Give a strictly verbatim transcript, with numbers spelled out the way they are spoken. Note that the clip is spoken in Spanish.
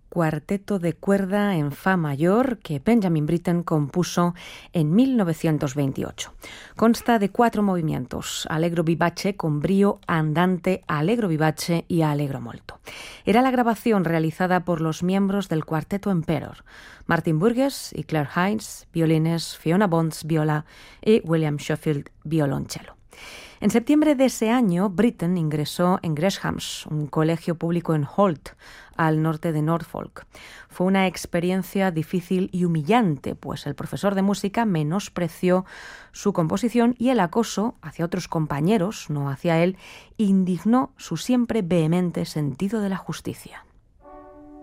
cuarteto de cuerda en fa mayor que Benjamin Britten compuso en mil novecientos veintiocho. Consta de cuatro movimientos: allegro vivace con brío, andante, allegro vivace y allegro molto. Era la grabación realizada por los miembros del cuarteto Emperor: Martin Burgess y Claire Hines, violines, Fiona Bonds, viola, y William Sheffield, violonchelo. En septiembre de ese año, Britten ingresó en Gresham's, un colegio público en Holt, al norte de Norfolk. Fue una experiencia difícil y humillante, pues el profesor de música menospreció su composición y el acoso hacia otros compañeros, no hacia él, indignó su siempre vehemente sentido de la justicia.